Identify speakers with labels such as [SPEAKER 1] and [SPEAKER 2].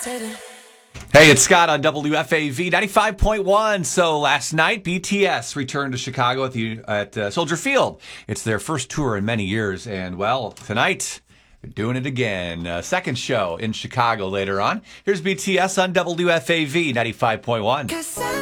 [SPEAKER 1] Hey, it's Scott on WFAV 95.1. So last night, BTS returned to Chicago at Soldier Field. It's their first tour in many years. And, well, tonight, they're doing it again. Second show in Chicago later on. Here's BTS on WFAV 95.1.